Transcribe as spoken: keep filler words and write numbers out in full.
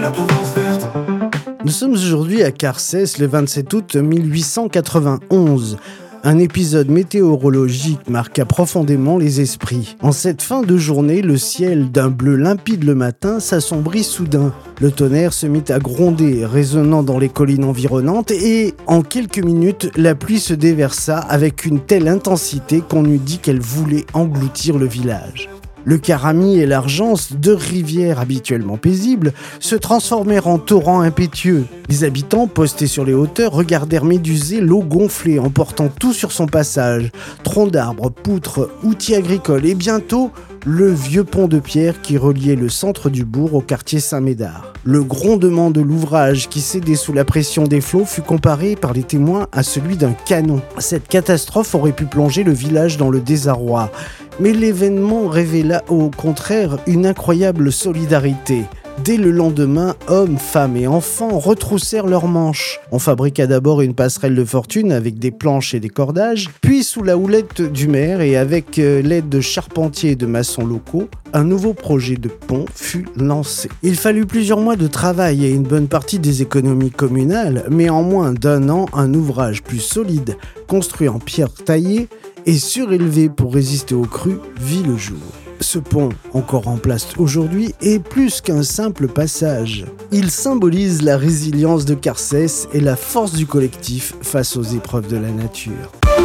Nous sommes aujourd'hui à Carcès le vingt-sept août mille huit cent quatre-vingt-onze. Un épisode météorologique marqua profondément les esprits. En cette fin de journée, le ciel d'un bleu limpide le matin s'assombrit soudain. Le tonnerre se mit à gronder, résonnant dans les collines environnantes, et en quelques minutes, la pluie se déversa avec une telle intensité qu'on eût dit qu'elle voulait engloutir le village. Le Carami et l'Argence, deux rivières habituellement paisibles, se transformèrent en torrents impétueux. Les habitants, postés sur les hauteurs, regardèrent médusés l'eau gonfler, emportant tout sur son passage. Troncs d'arbres, poutres, outils agricoles et bientôt, le vieux pont de pierre qui reliait le centre du bourg au quartier Saint-Médard. Le grondement de l'ouvrage qui cédait sous la pression des flots fut comparé par les témoins à celui d'un canon. Cette catastrophe aurait pu plonger le village dans le désarroi. Mais l'événement révéla au contraire une incroyable solidarité. Dès le lendemain, hommes, femmes et enfants retroussèrent leurs manches. On fabriqua d'abord une passerelle de fortune avec des planches et des cordages, puis sous la houlette du maire et avec l'aide de charpentiers et de maçons locaux, un nouveau projet de pont fut lancé. Il fallut plusieurs mois de travail et une bonne partie des économies communales, mais en moins d'un an, un ouvrage plus solide, construit en pierre taillée et surélevé pour résister aux crues, vit le jour. Ce pont, encore en place aujourd'hui, est plus qu'un simple passage. Il symbolise la résilience de Carcès et la force du collectif face aux épreuves de la nature.